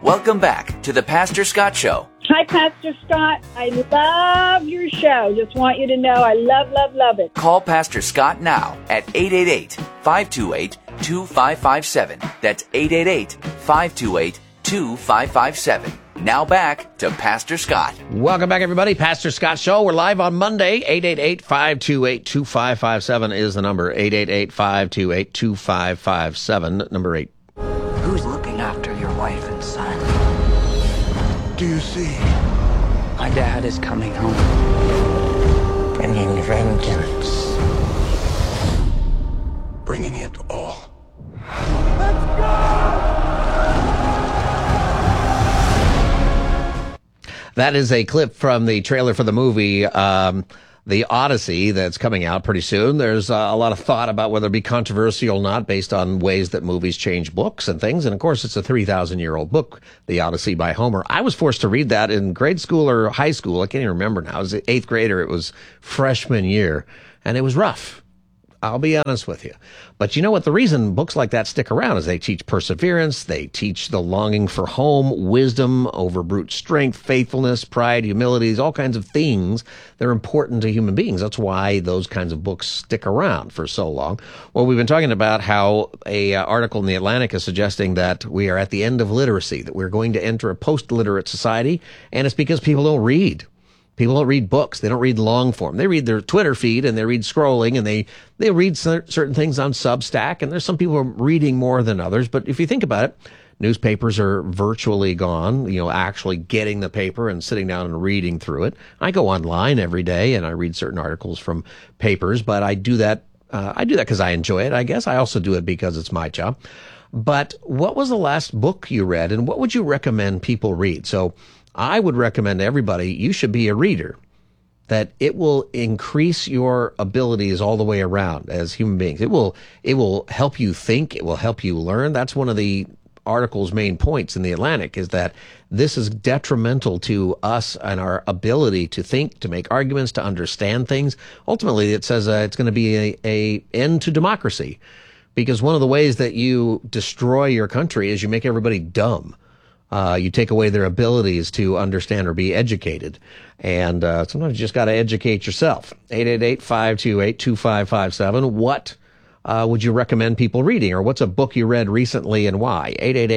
Welcome back to the Pastor Scott Show. Hi, Pastor Scott. I love your show. Just want you to know I love it. Call Pastor Scott now at 888-528-2557. That's 888-528-2557. Now back to Pastor Scott. Welcome back, everybody. Pastor Scott Show. We're live on Monday. 888-528-2557 is the number. 888-528-2557, number 8. Who's looking after your wife and son? Do you see? My dad is coming home. Bringing vengeance. Bringing it all. Let's go! That is a clip from the trailer for the movie, The Odyssey, that's coming out pretty soon. There's a lot of thought about whether it be controversial or not based on ways that movies change books and things. And of course, it's a 3,000-year-old book, The Odyssey by Homer. I was forced to read that in grade school or high school. I can't even remember now. I was 8th grader. It was freshman year, and it was rough. I'll be honest with you. But you know what? The reason books like that stick around is they teach perseverance. They teach the longing for home, wisdom over brute strength, faithfulness, pride, humility, all kinds of things that are important to human beings. That's why those kinds of books stick around for so long. Well, we've been talking about how a article in The Atlantic is suggesting that we are at the end of literacy, that we're going to enter a post-literate society, and it's because people don't read. People don't read books. They don't read long form. They read their Twitter feed and they read scrolling and they read certain things on Substack. And there's some people who are reading more than others. But if you think about it, newspapers are virtually gone, actually getting the paper and sitting down and reading through it. I go online every day and I read certain articles from papers, but I do that because I enjoy it, I guess. I also do it because it's my job. But what was the last book you read and what would you recommend people read? So I would recommend to everybody, you should be a reader, that it will increase your abilities all the way around as human beings. It will help you think. It will help you learn. That's one of the article's main points in The Atlantic, is that this is detrimental to us and our ability to think, to make arguments, to understand things. Ultimately, it says it's going to be a end to democracy, because one of the ways that you destroy your country is you make everybody dumb. You take away their abilities to understand or be educated. And sometimes you just got to educate yourself. 888-528-2557. What would you recommend people reading? Or what's a book you read recently and why?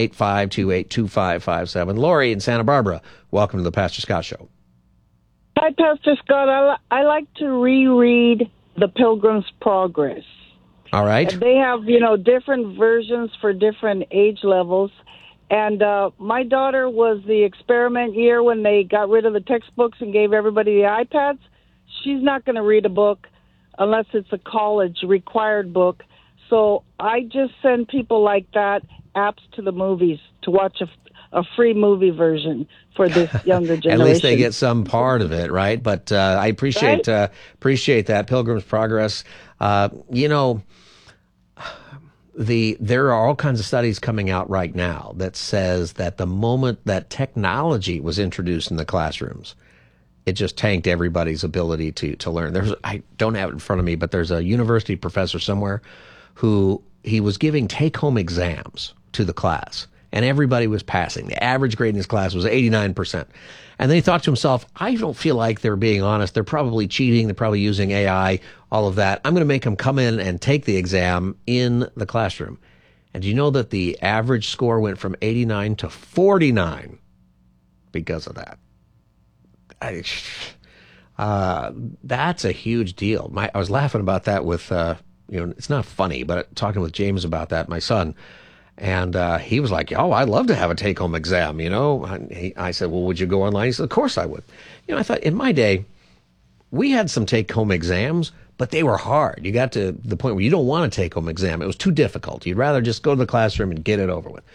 888-528-2557. Lori in Santa Barbara, welcome to the Pastor Scott Show. Hi, Pastor Scott. I like to reread The Pilgrim's Progress. All right. And they have, different versions for different age levels. And my daughter was the experiment year when they got rid of the textbooks and gave everybody the iPads. She's not going to read a book unless it's a college required book. So I just send people like that apps to the movies to watch a free movie version for this younger generation. At least they get some part of it, right? But I appreciate that. Pilgrim's Progress. There are all kinds of studies coming out right now that says that the moment that technology was introduced in the classrooms, it just tanked everybody's ability to learn. I don't have it in front of me, but there's a university professor somewhere who he was giving take-home exams to the class, and everybody was passing. The average grade in his class was 89%. And then he thought to himself, I don't feel like they're being honest. They're probably cheating. They're probably using AI, all of that. I'm going to make them come in and take the exam in the classroom. And do you know that the average score went from 89 to 49 because of that? That's a huge deal. I was laughing about that with, it's not funny, but talking with James about that, my son. And he was like, I'd love to have a take-home exam, I said, well, would you go online? He said, of course I would. I thought in my day, we had some take-home exams, but they were hard. You got to the point where you don't want a take-home exam. It was too difficult. You'd rather just go to the classroom and get it over with.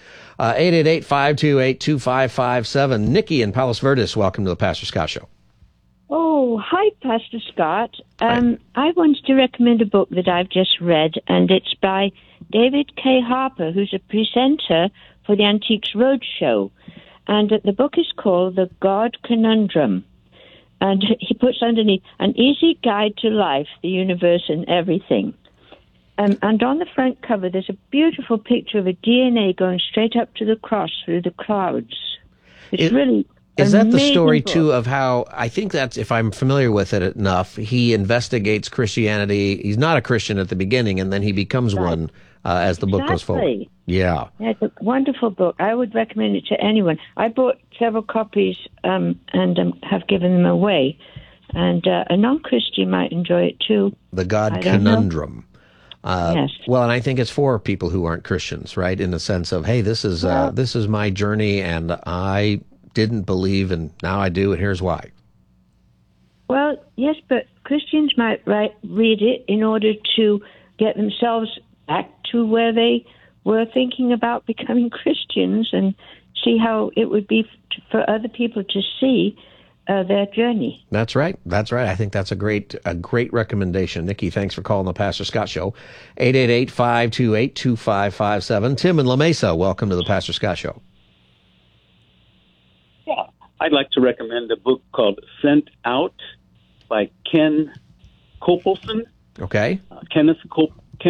888-528-2557. Nikki in Palos Verdes, welcome to the Pastor Scott Show. Oh, hi, Pastor Scott. I wanted to recommend a book that I've just read, and it's by David K. Harper, who's a presenter for the Antiques Roadshow. And the book is called The God Conundrum. And he puts underneath, an easy guide to life, the universe, and everything. And on the front cover, there's a beautiful picture of a DNA going straight up to the cross through the clouds. It's really Is that the story, book. too, of how, I think that's, if I'm familiar with it enough, he investigates Christianity. He's not a Christian at the beginning, and then he becomes one as the book goes forward. Yeah. It's a wonderful book. I would recommend it to anyone. I bought several copies and have given them away. And a non-Christian might enjoy it, too. The God Conundrum. Yes. Well, and I think it's for people who aren't Christians, right? In the sense of, hey, this is my journey, and I didn't believe, and now I do, and here's why. Well, yes, but Christians might read it in order to get themselves back to where they were thinking about becoming Christians, and see how it would be for other people to see their journey. That's right. That's right. I think that's a great recommendation. Nikki, thanks for calling the Pastor Scott Show. 888-528-2557. Tim in La Mesa, welcome to the Pastor Scott Show. Yeah, I'd like to recommend a book called Sent Out by Ken Copelson. Okay. Kenneth